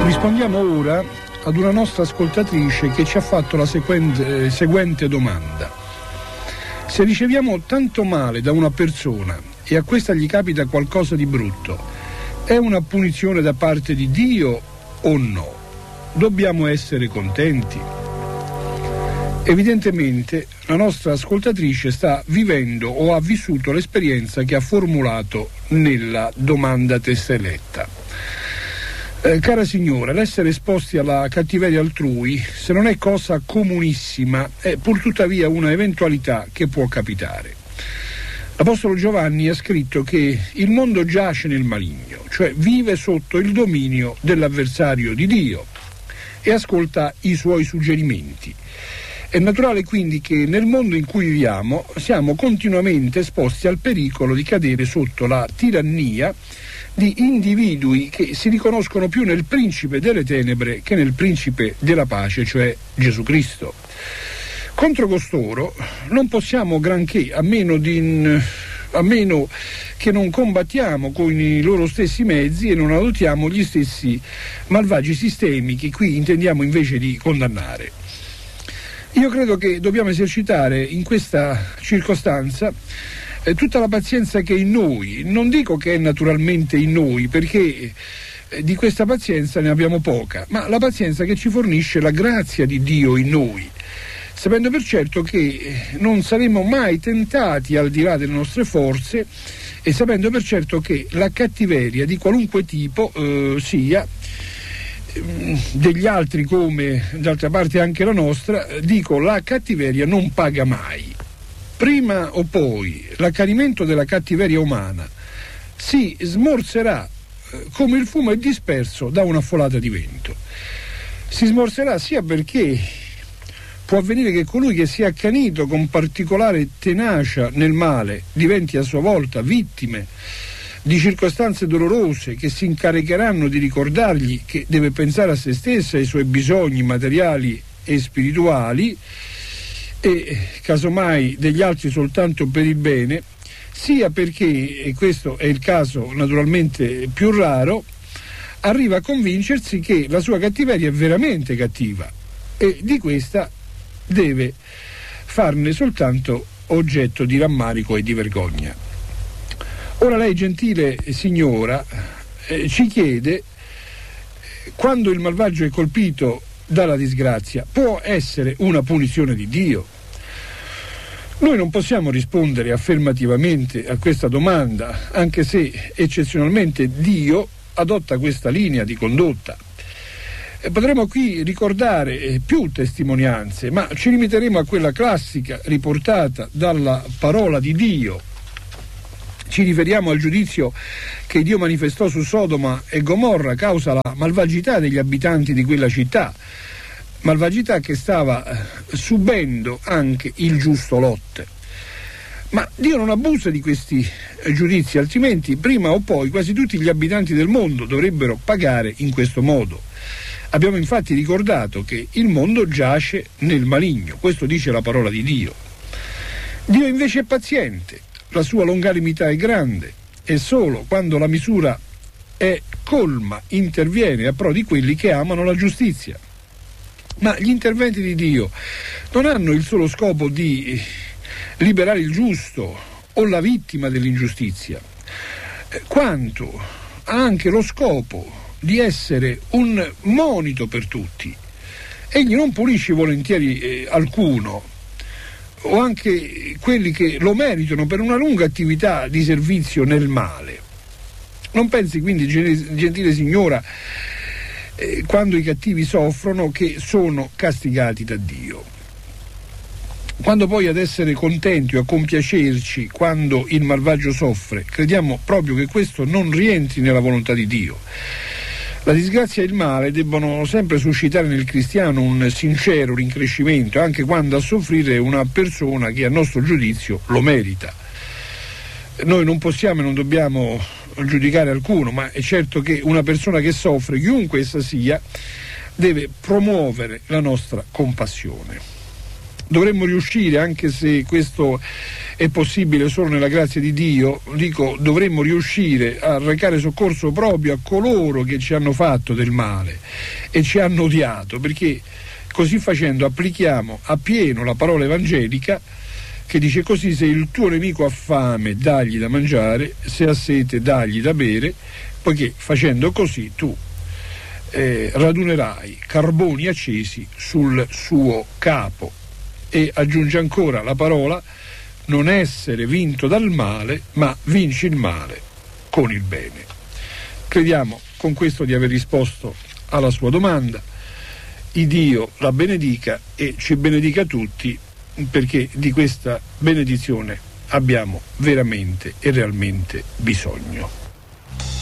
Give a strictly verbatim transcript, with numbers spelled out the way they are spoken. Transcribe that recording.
Rispondiamo ora ad una nostra ascoltatrice che ci ha fatto la sequente, eh, seguente domanda. Se riceviamo tanto male da una persona e a questa gli capita qualcosa di brutto, è una punizione da parte di Dio o no? Dobbiamo essere contenti? Evidentemente la nostra ascoltatrice sta vivendo o ha vissuto l'esperienza che ha formulato nella domanda testé letta. Eh, cara signora, l'essere esposti alla cattiveria altrui, se non è cosa comunissima, è pur tuttavia una eventualità che può capitare. L'Apostolo Giovanni ha scritto che il mondo giace nel maligno, cioè vive sotto il dominio dell'avversario di Dio e ascolta i suoi suggerimenti. È naturale quindi che nel mondo in cui viviamo siamo continuamente esposti al pericolo di cadere sotto la tirannia di individui che si riconoscono più nel principe delle tenebre che nel principe della pace, cioè Gesù Cristo. Contro costoro non possiamo granché, a meno, di, a meno che non combattiamo con i loro stessi mezzi e non adottiamo gli stessi malvagi sistemi che qui intendiamo invece di condannare. Io credo che dobbiamo esercitare in questa circostanza eh, tutta la pazienza che è in noi. Non dico che è naturalmente in noi, perché eh, di questa pazienza ne abbiamo poca, ma la pazienza che ci fornisce la grazia di Dio in noi, sapendo per certo che non saremo mai tentati al di là delle nostre forze e sapendo per certo che la cattiveria di qualunque tipo eh, sia degli altri come d'altra parte anche la nostra, dico, la cattiveria non paga mai. Prima o poi l'accanimento della cattiveria umana si smorzerà come il fumo è disperso da una folata di vento. Si smorzerà sia perché può avvenire che colui che si è accanito con particolare tenacia nel male diventi a sua volta vittime di circostanze dolorose che si incaricheranno di ricordargli che deve pensare a se stesso, ai suoi bisogni materiali e spirituali e casomai degli altri soltanto per il bene, sia perché, e questo è il caso naturalmente più raro, arriva a convincersi che la sua cattiveria è veramente cattiva e di questa deve farne soltanto oggetto di rammarico e di vergogna. Ora lei, gentile signora, eh, ci chiede, quando il malvagio è colpito dalla disgrazia, può essere una punizione di Dio? Noi non possiamo rispondere affermativamente a questa domanda, anche se eccezionalmente Dio adotta questa linea di condotta. E potremmo qui ricordare più testimonianze, ma ci limiteremo a quella classica riportata dalla parola di Dio. Ci riferiamo al giudizio che Dio manifestò su Sodoma e Gomorra causa la malvagità degli abitanti di quella città, malvagità che stava subendo anche il giusto Lot. Ma Dio non abusa di questi giudizi, altrimenti prima o poi quasi tutti gli abitanti del mondo dovrebbero pagare in questo modo. Abbiamo infatti ricordato che il mondo giace nel maligno, questo dice la parola di Dio. Dio invece è paziente. La sua longanimità è grande e solo quando la misura è colma interviene a pro di quelli che amano la giustizia. Ma gli interventi di Dio non hanno il solo scopo di liberare il giusto o la vittima dell'ingiustizia, quanto ha anche lo scopo di essere un monito per tutti. Egli non punisce volentieri eh, alcuno, o anche quelli che lo meritano per una lunga attività di servizio nel male. Non pensi quindi, gentile signora, eh, quando i cattivi soffrono, che sono castigati da Dio. Quando poi ad essere contenti o a compiacerci quando il malvagio soffre, crediamo proprio che questo non rientri nella volontà di Dio. La disgrazia e il male debbono sempre suscitare nel cristiano un sincero rincrescimento, anche quando a soffrire è una persona che a nostro giudizio lo merita. Noi non possiamo e non dobbiamo giudicare alcuno, ma è certo che una persona che soffre, chiunque essa sia, deve promuovere la nostra compassione. dovremmo riuscire, anche se questo è possibile solo nella grazia di Dio, dico dovremmo riuscire a recare soccorso proprio a coloro che ci hanno fatto del male e ci hanno odiato, perché così facendo applichiamo appieno la parola evangelica che dice così: se il tuo nemico ha fame dagli da mangiare, se ha sete dagli da bere, poiché facendo così tu eh, radunerai carboni accesi sul suo capo. E aggiunge ancora la parola: non essere vinto dal male, ma vinci il male con il bene. Crediamo con questo di aver risposto alla sua domanda. Il Dio la benedica e ci benedica tutti, perché di questa benedizione abbiamo veramente e realmente bisogno.